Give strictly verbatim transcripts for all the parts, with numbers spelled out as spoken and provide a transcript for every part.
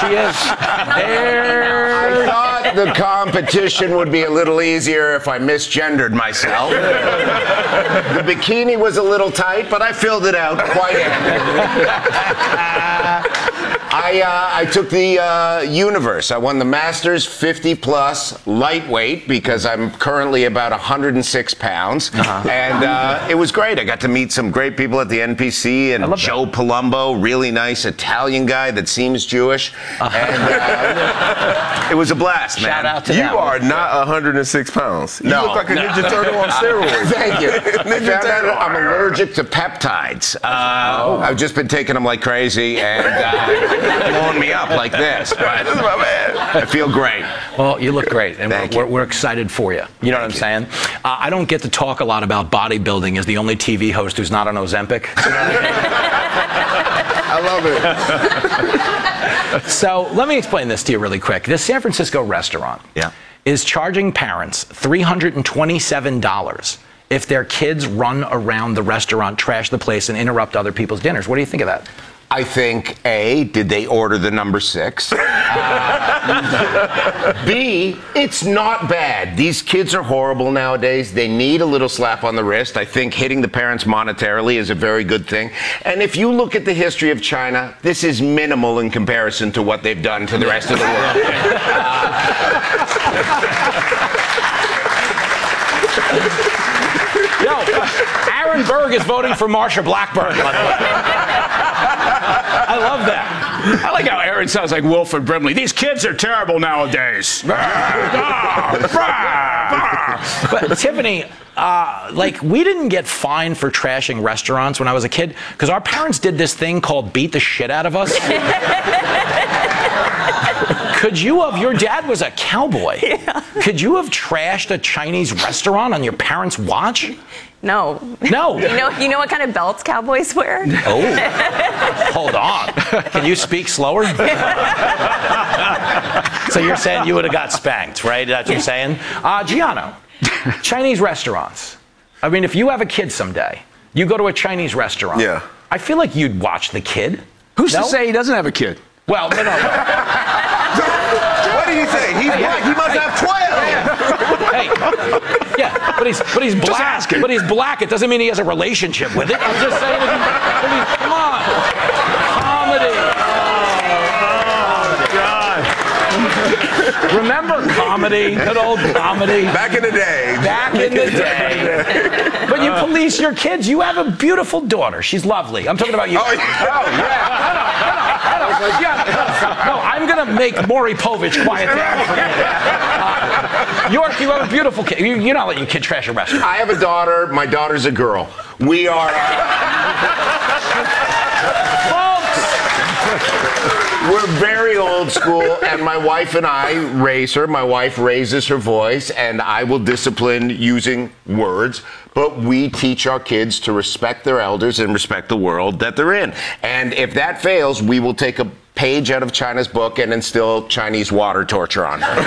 she is. I thought the competition would be a little easier if I misgendered myself. The bikini was a little tight, but I filled it out quite I, uh, I took the uh, universe. I won the Masters fifty plus lightweight because I'm currently about one hundred six pounds. Uh-huh. And uh, it was great. I got to meet some great people at the N P C and Joe that. Palumbo, really nice Italian guy that seems Jewish. Uh-huh. And uh, it was a blast, man. Shout out to You that are one. not one hundred six pounds. You No, look like a no. Ninja Turtle on steroids. Thank you. I Ninja found out Turtle. I'm allergic to peptides. Uh, oh. I've just been taking them like crazy and uh, blowing me up like this. But This is my man. I feel great. Well, you look great, and Thank we're, you. we're, we're excited for you. You know what I'm saying? Uh, I don't get to talk a lot about bodybuilding as the only T V host who's not on Ozempic. You know what I love it. I mean? So let me explain this to you really quick. This San Francisco restaurant Yeah. is charging parents three hundred twenty-seven dollars if their kids run around the restaurant, trash the place, and interrupt other people's dinners. What do you think of that? I think, A, did they order the number six? Uh, B, it's not bad. These kids are horrible nowadays. They need a little slap on the wrist. I think hitting the parents monetarily is a very good thing. And if you look at the history of China, this is minimal in comparison to what they've done to the rest of the world. Yo, Aaron Berg is voting for Marsha Blackburn. by the way. I love that. I like how Aaron sounds like Wilford Brimley. These kids are terrible nowadays. But Tiffany, uh, like, we didn't get fined for trashing restaurants when I was a kid because our parents did this thing called beat the shit out of us. Could you have, your dad was a cowboy. Yeah. Could you have trashed a Chinese restaurant on your parents' watch? No. No. You know, you know what kind of belts cowboys wear? Oh, hold on. Can you speak slower? So you're saying you would have got spanked, right? That's what you're saying? Uh, Giano, Chinese restaurants. I mean, if you have a kid someday, you go to a Chinese restaurant. Yeah. I feel like you'd watch the kid. Who's No? to say he doesn't have a kid? Well, no, no. What do you think? He's black. He must have twelve. Hey, yeah, but he's but he's black. asking. But he's black. It doesn't mean he has a relationship with it. I'm just saying. If he, I mean, come on, comedy. Oh, God. Remember comedy? Good old comedy. Back in the day. Back in the day. But you police your kids. You have a beautiful daughter. She's lovely. I'm talking about you. Oh, yeah. Oh, yeah. No, no, no, no. Yeah, no, I'm going to make Maury Povich quiet down for a minute. Uh, York, you have a beautiful kid. You, you're not letting your kid trash a restaurant. I have a daughter. My daughter's a girl. We are... We're very old school, and my wife and I raise her. My wife raises her voice, and I will discipline using words. But we teach our kids to respect their elders and respect the world that they're in. And if that fails, we will take a page out of China's book and instill Chinese water torture on her.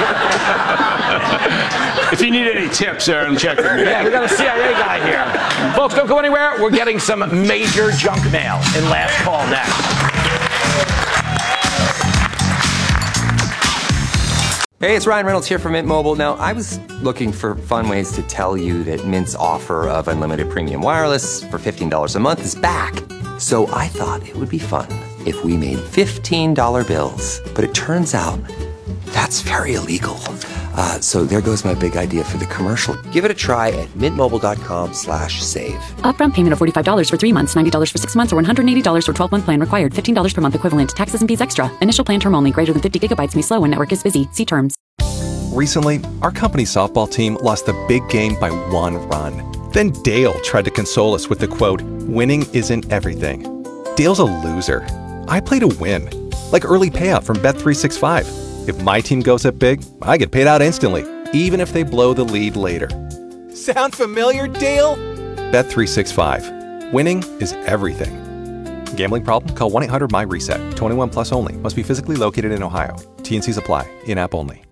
If you need any tips, Aaron, check with me. Yeah, we got a C I A guy here. Folks, don't go anywhere. We're getting some major junk mail in Last Call next. Hey, it's Ryan Reynolds here from Mint Mobile. Now, I was looking for fun ways to tell you that Mint's offer of unlimited premium wireless for fifteen dollars a month is back. So I thought it would be fun if we made fifteen dollar bills. But it turns out that's very illegal. Uh, so there goes my big idea for the commercial. Give it a try at mintmobile.com slash save. Upfront payment of forty-five dollars for three months, ninety dollars for six months, or one hundred eighty dollars for twelve-month plan required. fifteen dollars per month equivalent. Taxes and fees extra. Initial plan term only. Greater than fifty gigabytes may slow when network is busy. See terms. Recently, our company softball team lost the big game by one run. Then Dale tried to console us with the quote, "Winning isn't everything." Dale's a loser. I play to win. Like early payout from Bet three sixty-five. If my team goes up big, I get paid out instantly, even if they blow the lead later. Sound familiar, Dale? Bet three sixty-five. Winning is everything. Gambling problem? Call one eight hundred M Y RESET. twenty-one plus only. Must be physically located in Ohio. T N Cs apply. In-app only.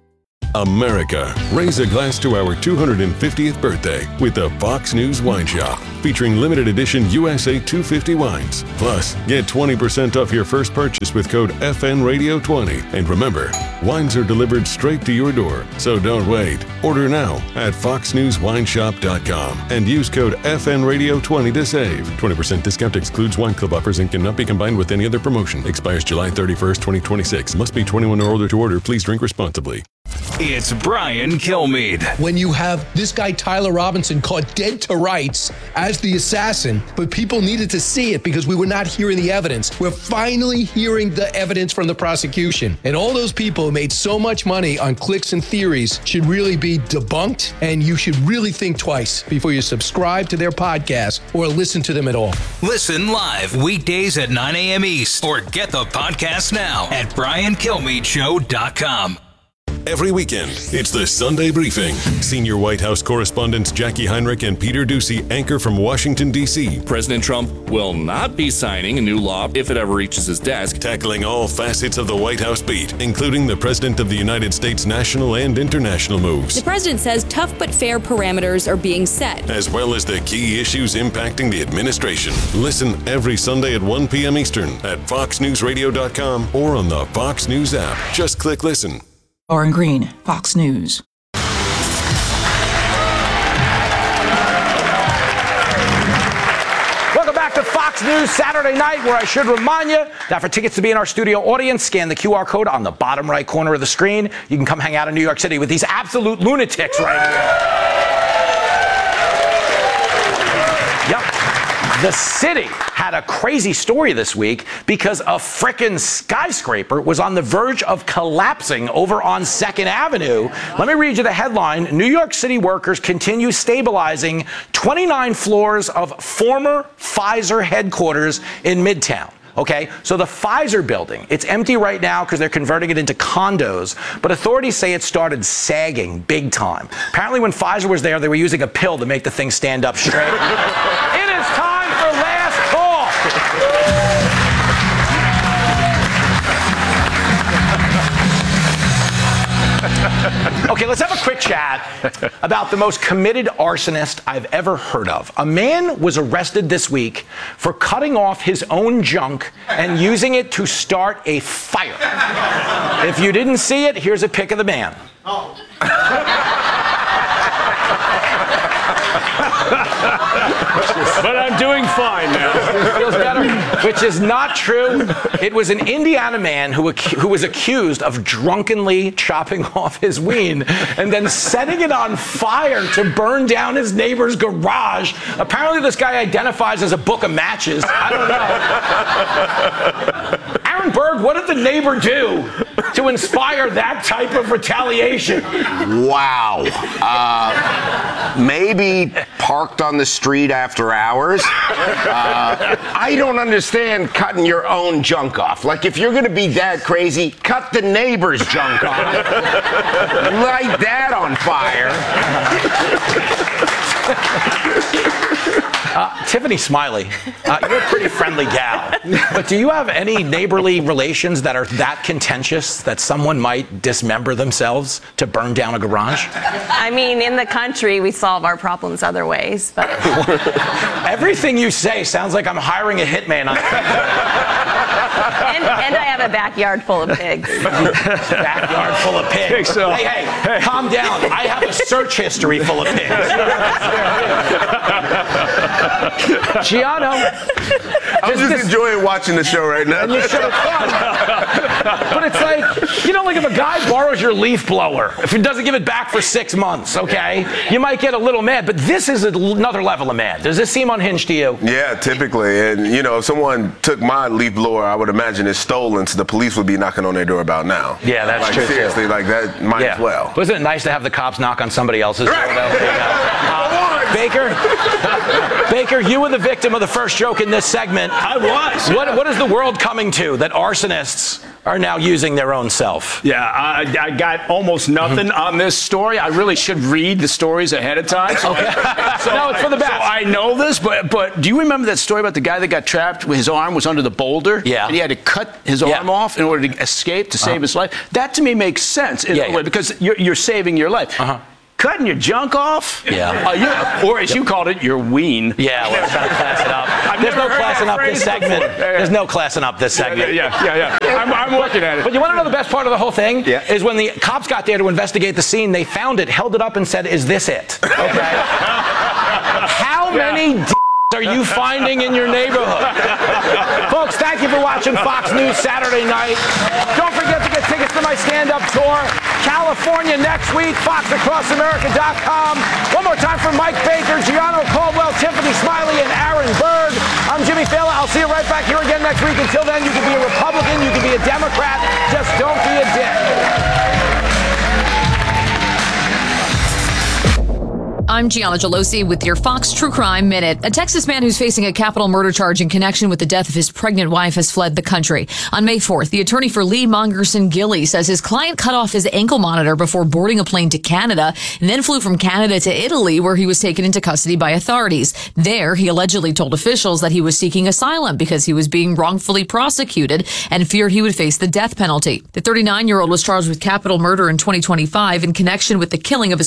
America, raise a glass to our two hundred fiftieth birthday with the Fox News Wine Shop, featuring limited edition U S A two fifty wines. Plus, get twenty percent off your first purchase with code F N Radio twenty. And remember, wines are delivered straight to your door, so don't wait. Order now at fox news wine shop dot com and use code F N Radio twenty to save. twenty percent discount excludes wine club offers and cannot be combined with any other promotion. Expires July thirty-first, twenty twenty-six. Must be twenty-one or older to order. Please drink responsibly. It's Brian Kilmeade. When you have this guy, Tyler Robinson, caught dead to rights as the assassin, but people needed to see it because we were not hearing the evidence. We're finally hearing the evidence from the prosecution. And all those people who made so much money on clicks and theories should really be debunked, and you should really think twice before you subscribe to their podcast or listen to them at all. Listen live weekdays at nine a.m. East or get the podcast now at brian kilmeade show dot com. Every weekend, it's the Sunday Briefing. Senior White House correspondents Jackie Heinrich and Peter Doocy anchor from Washington, D C President Trump will not be signing a new law if it ever reaches his desk. Tackling all facets of the White House beat, including the President of the United States national and international moves. The president says tough but fair parameters are being set, as well as the key issues impacting the administration. Listen every Sunday at one p.m. Eastern at fox news radio dot com or on the Fox News app. Just click listen. Oren Green, Fox News. Welcome back to Fox News Saturday night, where I should remind you that for tickets to be in our studio audience, scan the Q R code on the bottom right corner of the screen. You can come hang out in New York City with these absolute lunatics right here. Yep. The city had a crazy story this week because a frickin' skyscraper was on the verge of collapsing over on Second Avenue. Let me read you the headline. New York City workers continue stabilizing twenty-nine floors of former Pfizer headquarters in Midtown. Okay, so the Pfizer building, it's empty right now because they're converting it into condos, but authorities say it started sagging big time. Apparently when Pfizer was there, they were using a pill to make the thing stand up straight. It is time for last call. Okay, let's have a quick chat about the most committed arsonist I've ever heard of. A man was arrested this week for cutting off his own junk and using it to start a fire. If you didn't see it, here's a pic of the man. Oh. But I'm doing fine now. Feels better. Which is not true. It was an Indiana man who, who was accused of drunkenly chopping off his ween and then setting it on fire to burn down his neighbor's garage. Apparently this guy identifies as a book of matches. I don't know. Aaron Berg, what did the neighbor do to inspire that type of retaliation? Wow. Uh, maybe parked on the street after hours. Uh, I don't understand cutting your own junk off. Like, if you're going to be that crazy, cut the neighbor's junk off. Light that on fire. Uh, Tiffany Smiley, uh, you're a pretty friendly gal, but do you have any neighborly relations that are that contentious that someone might dismember themselves to burn down a garage? I mean, in the country, we solve our problems other ways. But everything you say sounds like I'm hiring a hitman. On and, and I have a backyard full of pigs. Backyard full of pigs. So, hey, hey, hey, calm down. I have a search history full of pigs. Giano. I'm just, just enjoying watching the show right now. And your show's fun. But it's like, you know, like if a guy borrows your leaf blower, if he doesn't give it back for six months, okay, you might get a little mad. But this is another level of mad. Does this seem unhinged to you? Yeah, typically. And, you know, if someone took my leaf blower, I would imagine it's stolen, so the police would be knocking on their door about now. Yeah, that's like, true. Seriously, too. like that might yeah. as well. Wasn't it nice to have the cops knock on somebody else's door, though? Right. Uh, Baker, Baker, you were the victim of the first joke in this segment. I was. What, what is the world coming to that arsonists are now using their own self? Yeah, I, I got almost nothing on this story. I really should read the stories ahead of time. So, Okay. so No, it's for the best. So I know this, but but do you remember that story about the guy that got trapped? His arm was under the boulder. Yeah. And he had to cut his Yeah. arm off in order to escape to save Uh-huh. his life. That to me makes sense in Yeah, a way yeah. because you're you're saving your life. Uh-huh. Cutting your junk off? Yeah. Uh, you, or as you called it, your ween. Yeah, well, we're trying to class it up. I've There's no never heard classing that up this phrase segment. before. Yeah, yeah. There's no classing up this segment. Yeah, yeah, yeah. I'm, I'm working at it. But you want to know the best part of the whole thing? Yeah. Is when the cops got there to investigate the scene, they found it, held it up, and said, "Is this it?" Okay. How many d- are you finding in your neighborhood? Folks, thank you for watching Fox News Saturday night. Don't forget to get tickets to my stand-up tour. California next week, fox across america dot com. One more time for Mike Baker, Gianno Caldwell, Tiffany Smiley, and Aaron Berg. I'm Jimmy Fallon. I'll see you right back here again next week. Until then, you can be a Republican, you can be a Democrat. Just don't be a dick. I'm Gianna Gelosi with your Fox True Crime Minute. A Texas man who's facing a capital murder charge in connection with the death of his pregnant wife has fled the country. On May fourth, the attorney for Lee Mongerson Gilly says his client cut off his ankle monitor before boarding a plane to Canada and then flew from Canada to Italy, where he was taken into custody by authorities. There, he allegedly told officials that he was seeking asylum because he was being wrongfully prosecuted and feared he would face the death penalty. The thirty-nine-year-old was charged with capital murder in twenty twenty-five in connection with the killing of his